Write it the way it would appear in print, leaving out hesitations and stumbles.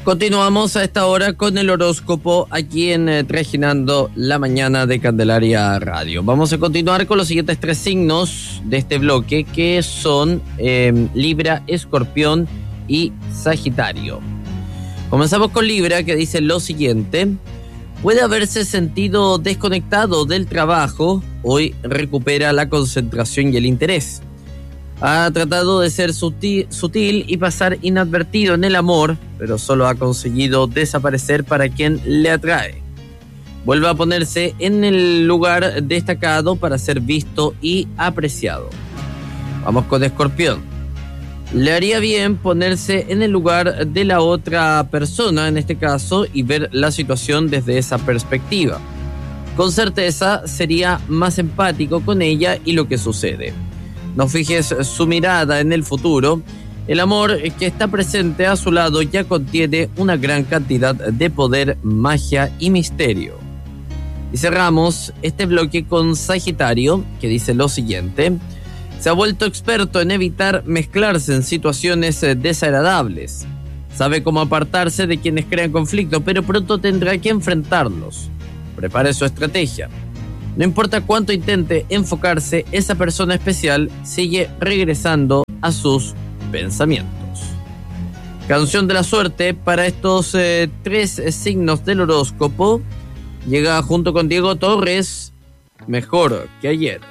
Continuamos a esta hora con el horóscopo aquí en Trajinando la Mañana de Candelaria Radio. Vamos a continuar con los siguientes 3 signos de este bloque, que son Libra, Escorpión y Sagitario. Comenzamos con Libra, que dice lo siguiente: puede haberse sentido desconectado del trabajo, hoy recupera la concentración y el interés. Ha tratado de ser sutil y pasar inadvertido en el amor, pero solo ha conseguido desaparecer para quien le atrae. Vuelve a ponerse en el lugar destacado para ser visto y apreciado. Vamos con Escorpión. Le haría bien ponerse en el lugar de la otra persona, en este caso, y ver la situación desde esa perspectiva. Con certeza sería más empático con ella y lo que sucede. No fijes su mirada en el futuro. El amor que está presente a su lado ya contiene una gran cantidad de poder, magia y misterio. Y cerramos este bloque con Sagitario, que dice lo siguiente: se ha vuelto experto en evitar mezclarse en situaciones desagradables. Sabe cómo apartarse de quienes crean conflicto, pero pronto tendrá que enfrentarlos. Prepare su estrategia. No importa cuánto intente enfocarse, esa persona especial sigue regresando a sus pensamientos. Canción de la suerte para estos 3 signos del horóscopo. Llega junto con Diego Torres, Mejor que ayer.